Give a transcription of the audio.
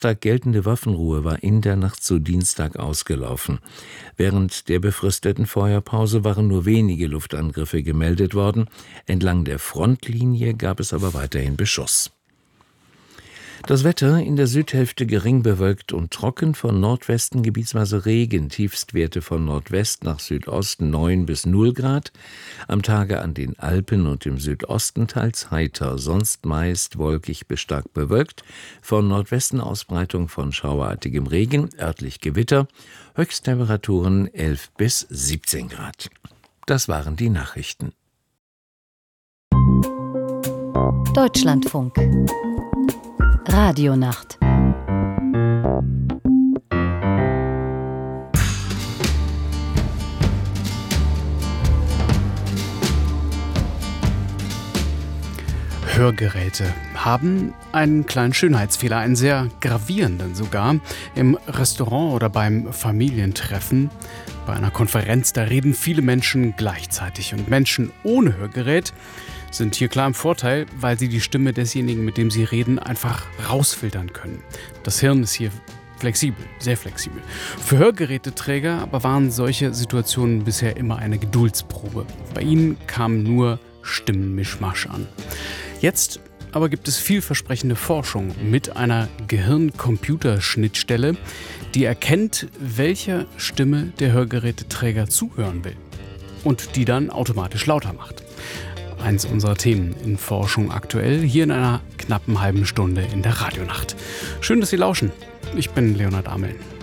Donnerstag geltende Waffenruhe war in der Nacht zu Dienstag ausgelaufen. Während der befristeten Feuerpause waren nur wenige Luftangriffe gemeldet worden. Entlang der Frontlinie gab es aber weiterhin Beschuss. Das Wetter in der Südhälfte gering bewölkt und trocken, von Nordwesten gebietsweise Regen, Tiefstwerte von Nordwest nach Südosten 9 bis 0 Grad, am Tage an den Alpen und im Südosten teils heiter, sonst meist wolkig bis stark bewölkt, von Nordwesten Ausbreitung von schauerartigem Regen, örtlich Gewitter, Höchsttemperaturen 11 bis 17 Grad. Das waren die Nachrichten. Deutschlandfunk Radionacht. Hörgeräte haben einen kleinen Schönheitsfehler, einen sehr gravierenden sogar. Im Restaurant oder beim Familientreffen, bei einer Konferenz, da reden viele Menschen gleichzeitig. Und Menschen ohne Hörgerät sind hier klar im Vorteil, weil sie die Stimme desjenigen, mit dem sie reden, einfach rausfiltern können. Das Hirn ist hier flexibel, sehr flexibel. Für Hörgeräteträger aber waren solche Situationen bisher immer eine Geduldsprobe. Bei ihnen kam nur Stimmenmischmasch an. Jetzt aber gibt es vielversprechende Forschung mit einer Gehirn-Computer-Schnittstelle, die erkennt, welcher Stimme der Hörgeräteträger zuhören will und die dann automatisch lauter macht. Eins unserer Themen in Forschung aktuell, hier in einer knappen halben Stunde in der Radionacht. Schön, dass Sie lauschen. Ich bin Leonhard Ameln.